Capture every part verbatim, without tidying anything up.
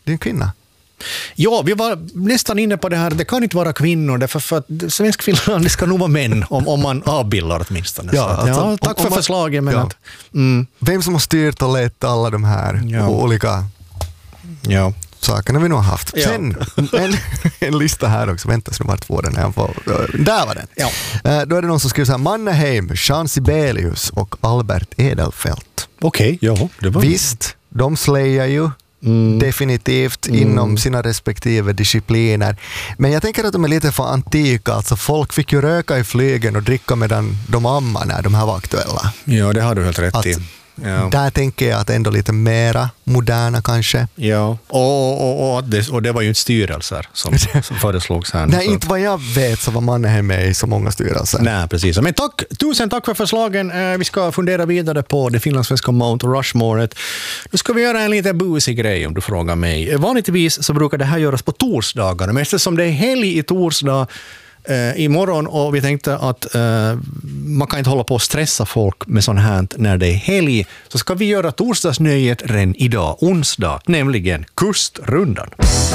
Det är en kvinna. Ja, vi var nästan inne på det här. Det kan inte vara kvinnor, därför för att svensk Finland, det ska nog vara män om, om man avbildar åtminstone. Ja, att, alltså, ja, tack om, för om förslaget. Men ja. att, mm. Vem som har styrt och lett alla de här ja. olika ja. sakerna vi nog har haft. Ja. Sen en, en lista här också. Vänta, så vart får den här. Får, där var den. Ja. Då är det någon som skriver så här: Mannerheim, Jean Sibelius och Albert Edelfelt. Okej, okay, ja. Det var... Visst, de släjar ju mm. definitivt mm. inom sina respektive discipliner. Men jag tänker att de är lite för antika. Alltså folk fick ju röka i flygen och dricka medan de ammar när de här var aktuella. Ja, det har du helt rätt att, i. Ja. Där tänker jag att ändå lite mera moderna kanske. Ja, och, och, och, det, och det var ju inte styrelser som, som föreslogs här. Nej, så. Inte vad jag vet så var Mannerheim med i så många styrelser. Nej, precis. Men tack, tusen tack för förslagen. Vi ska fundera vidare på det finlandssvenska Mount Rushmore. Nu ska vi göra en lite busig grej om du frågar mig. Vanligtvis så brukar det här göras på torsdagar, men eftersom det är helg i torsdag Uh, imorgon och vi tänkte att uh, man kan inte hålla på att stressa folk med sånt här när det är helg, så ska vi göra torsdagsnöjet redan idag, onsdag, nämligen Kustrundan.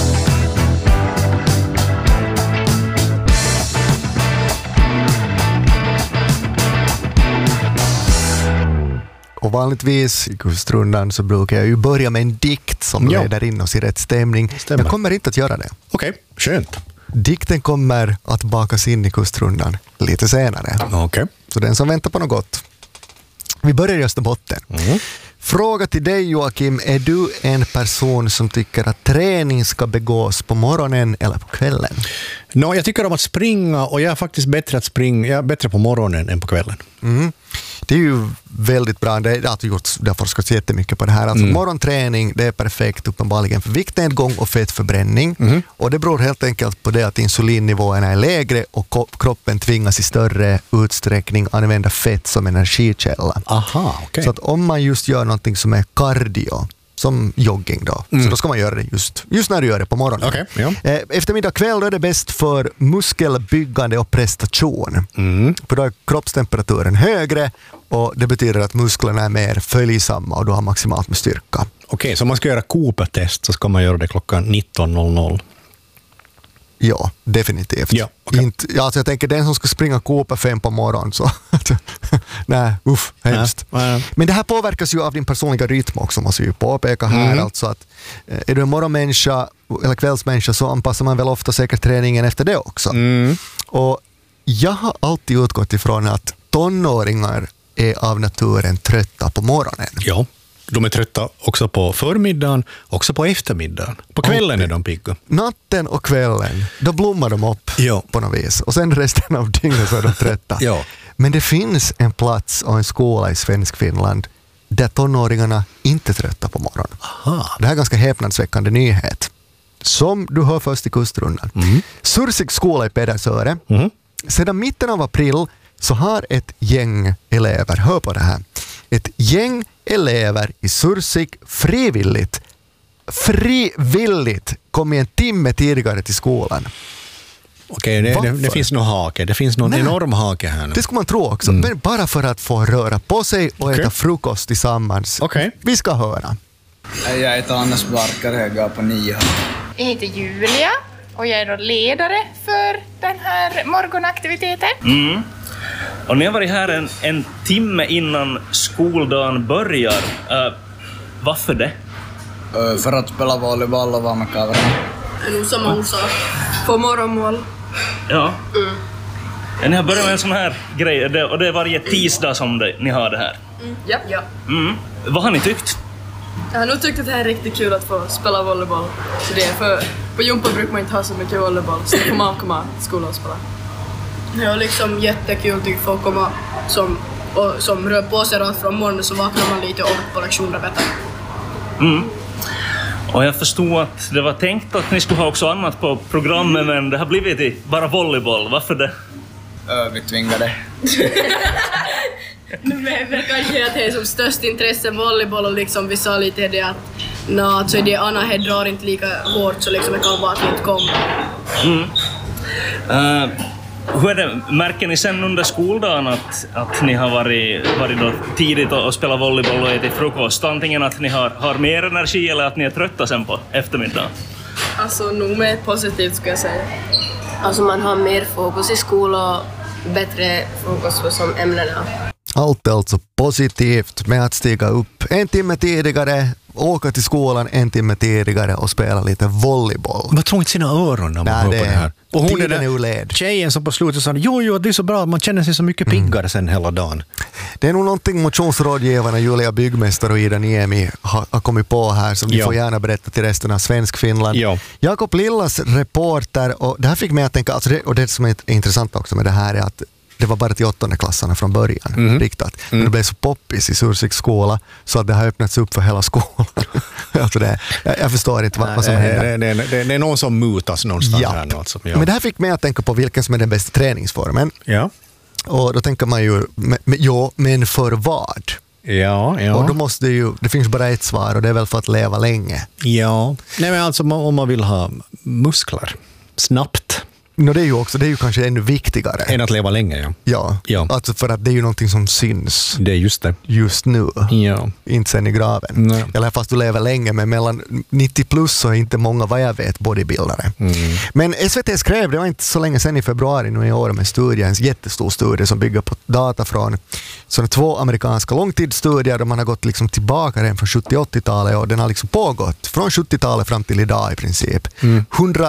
Och vanligtvis i Kustrundan så brukar jag ju börja med en dikt som ja. leder in oss i rätt stämning. Stämmer. Jag kommer inte att göra det. Okej, okay, skönt. Dikten kommer att bakas in i Kustrundan lite senare. Okay. Så den som väntar på något gott. Vi börjar i Österbotten. Mm. Fråga till dig, Joakim. Är du en person som tycker att träning ska begås på morgonen eller på kvällen? No, jag tycker om att springa och jag är faktiskt bättre att springa. Jag är bättre på morgonen än på kvällen. Mm. Det är ju väldigt bra. Det har gjort, det har forskats jättemycket på det här. Alltså mm. morgonträning, det är perfekt uppenbarligen för viktnedgång och fettförbränning. Mm. Och det beror helt enkelt på det att insulinnivåerna är lägre och kroppen tvingas i större utsträckning använda fett som energikälla. Aha, okay. Så att om man just gör någonting som är cardio, som jogging då. Mm. Så då ska man göra det just, just när du gör det på morgonen. Okay, ja. Eftermiddag kväll är det bäst för muskelbyggande och prestation. Mm. För då är kroppstemperaturen högre och det betyder att musklerna är mer följsamma och du har maximalt med styrka. Okej, okay, så om man ska göra Cooper-test så ska man göra det klockan nitton noll noll. Ja, definitivt. Ja, okay. Inte, ja, alltså jag tänker den som ska springa Cooper fem på morgonen så nej, uff, hemskt. Ja, ja. Men det här påverkas ju av din personliga rytm också, måste vi ju påpeka här. Mm. Alltså att är du en morgonmänniska eller kvällsmänniska så anpassar man väl ofta säkert träningen efter det också. Mm. Och jag har alltid utgått ifrån att tonåringar är av naturen trötta på morgonen. Ja. De är trötta också på förmiddagen, också på eftermiddagen. På kvällen är de pigga. Natten och kvällen, då blommar de upp ja. på något vis. Och sen resten av dygnet så är de trötta. Ja. Men det finns en plats och en skola i svensk Finland där tonåringarna inte är trötta på morgonen. Aha. Det här är ganska häpnadsväckande nyhet. Som du hör först i Kustrundan. Mm. Sursik skola i Pedersöre. Mm. Sedan mitten av april så har ett gäng elever, hör på det här, ett gäng elever i Sursik frivilligt frivilligt kom en timme tidigare till skolan. Okej, det, det, det finns någon hake. Det finns någon Nej, enorm hake här nu. Det ska man tro också. Mm. Men bara för att få röra på sig och okay. äta frukost tillsammans. Okay. Vi ska höra. Jag heter Anders Barkar, jag går på nio. Jag heter Julia och jag är då ledare för den här morgonaktiviteten. Mm. Och ni har varit här en, en timme innan skoldagen börjar. Uh, varför det? Uh, för att spela volleyboll och vara med kameran. Det är nog samma orsak. Få morgonmål. Ja. Mm. ja. Ni har börjat med en sån här grej det, och det är varje tisdag som det, ni har det här. Mm. Ja. ja. Mm. Vad har ni tyckt? Jag har nog tyckt att det här är riktigt kul att få spela volleyboll. Så det är för på Jumpa brukar man inte ha så mycket volleyboll. Så får man komma till skolan och spela. Det är liksom jättekul tycker folk komma som, och, som rör på sig rakt från morgonen så vaknar man lite och på lektioner bättre. Mm. Och jag förstod att det var tänkt att ni skulle ha också annat på programmet men det har blivit i bara volleyboll. Varför det? Ö, vi tvingade. Men kanske att det är som störst intresse volleyboll och liksom vi sa lite det att no, alltså det Anna här drar inte lika hårt så liksom det kan vara att vi inte kommer. Mm. Uh, Hur är det, märker ni sen under skoldagen att, att ni har varit, varit då tidigt och, och spelat volleyboll och ätit frukost? Antingen att ni har, har mer energi eller att ni är trötta sen på eftermiddagen? Alltså nog mer positivt skulle jag säga. Alltså man har mer fokus i skolan och bättre fokus på som ämnena. Allt är alltså positivt med att stiga upp en timme tidigare, åka till skolan en timme tidigare och spela lite volleyboll. Man tror inte sina öron när man Nej, hör det på det här. Och hon är den ur led. Tjejen som på slutet sa, jo, jo, det är så bra att man känner sig så mycket piggare mm. sen hela dagen. Det är nog någonting motionsrådgivarna Julia Byggmästare och Ida Niemi har, har kommit på här som ni ja. får gärna berätta till resten av Svensk Finland. Ja. Jakob Lillas reporter, och det här fick mig att tänka, alltså det, och det som är intressant också med det här är att det var bara till åttonde klassarna från början mm. riktat. Men mm. det blev så poppis i Sursiks skola så att det har öppnats upp för hela skolan. alltså det, jag, jag förstår inte vad, Nej, vad som det, händer. Det, det, det, det är någon som mutas någonstans ja. här. Alltså. Ja. Men det här fick mig att tänka på vilken som är den bästa träningsformen. Ja. Och då tänker man ju, men, ja, men för vad? Ja, ja. Och då måste det ju, det finns bara ett svar och det är väl för att leva länge. Ja, nej men alltså om man vill ha muskler snabbt. No, det är ju också, det är ju kanske ännu viktigare. Än att leva länge, ja. Ja, ja. Alltså för att det är ju någonting som syns. Det är just det. Just nu. Ja. Inte sen i graven. Nej. Eller fast du lever länge, men mellan nittio plus så är inte många, vad jag vet, bodybuildare. Mm. Men S V T skrev, det var inte så länge sedan i februari nu i år med studien, en jättestor studie som bygger på data från sådana två amerikanska långtidsstudier där man har gått liksom tillbaka redan från sjuttio-åttiotalet och den har liksom pågått från sjuttiotalet fram till idag i princip. Mm.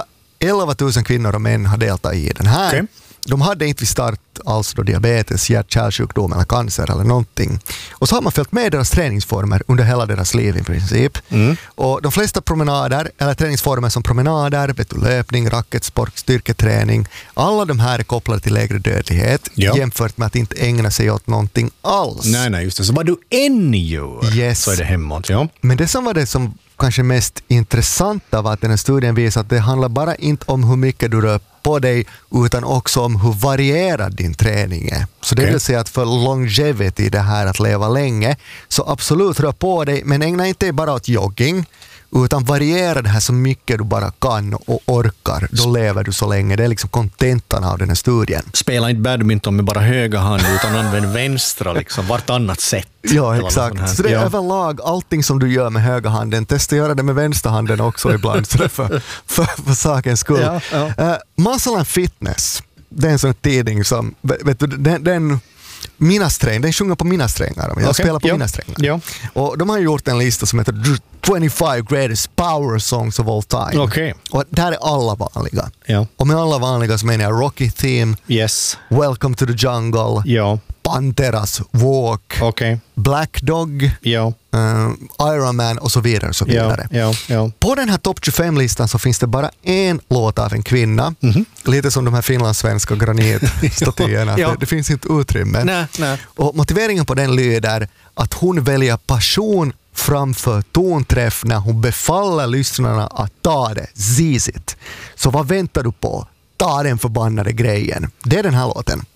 elva tusen kvinnor och män har deltagit i den här. Okay. De hade inte vid start alls då diabetes, hjärt-kärlsjukdom eller cancer eller någonting. Och så har man följt med deras träningsformer under hela deras liv i princip. Mm. Och de flesta promenader, eller träningsformer som promenader, vet du, löpning, racketsport, styrketräning, alla de här är kopplade till lägre dödlighet ja. jämfört med att inte ägna sig åt någonting alls. Nej, nej, just det. Så vad du än gör yes. så är det hemåt. Ja. Men det som var det som kanske mest intressanta var att den här studien visar att det handlar bara inte om hur mycket du rör på dig utan också om hur varierad din träning är. Så det vill säga att för longevity, det här att leva länge, så absolut rör på dig, men ägna inte bara åt jogging utan variera det här så mycket du bara kan och orkar. Då lever du så länge. Det är liksom kontentan av den här studien. Spela inte badminton med bara höga hand utan använd vänstra liksom, vartannat sätt. Ja, exakt. Så det är ja. överlag allting som du gör med höga handen. Testa göra det med vänster handen också ibland. Så det är för, för, för sakens skull. Ja, ja. Uh, Muscle and Fitness, det är en sån tidning som, vet du, den, den mina sträng, den sjunger på mina strängar. Jag okay. spelar på ja. mina strängar. Ja. Och de har gjort en lista som heter twenty-five greatest power songs of all time. Okay. Och där är alla vanliga. Ja. Och med alla vanliga så menar jag Rocky Theme, yes. Welcome to the Jungle, ja. Panteras Walk, okay. Black Dog, ja. uh, Iron Man och så vidare. Och så vidare. Ja. Ja. Ja. På den här topp tjugofem-listan så finns det bara en låt av en kvinna. Mm-hmm. Lite som de här finlandssvenska granitstatyerna. ja. det, det finns inte utrymme. Nej, nej. Och motiveringen på den lyder att hon väljer passion framför tonträff när hon befaller lyssnarna att ta det. Zizit. Så vad väntar du på? Ta den förbannade grejen. Det är den här låten.